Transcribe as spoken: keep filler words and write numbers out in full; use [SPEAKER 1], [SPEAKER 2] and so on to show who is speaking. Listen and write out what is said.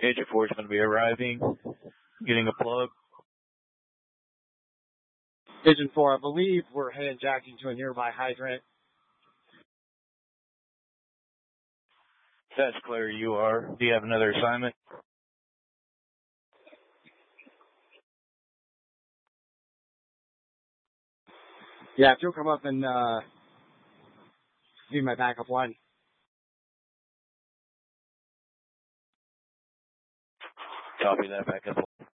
[SPEAKER 1] Agent four is going to be arriving, getting a plug.
[SPEAKER 2] Agent four, I believe we're hand jacking to a nearby hydrant.
[SPEAKER 1] That's clear, you are. Do you have another assignment?
[SPEAKER 2] Yeah, if you'll come up and uh, be my backup line.
[SPEAKER 1] Copy that, backup.